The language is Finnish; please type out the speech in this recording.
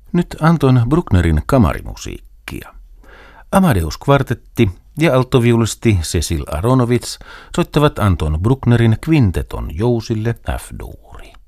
Nyt Anton Brucknerin kamarimusiikkia. Amadeus-kvartetti ja alttoviulisti Cecil Aronovits soittavat Anton Brucknerin kvinteton jousille F-duuri.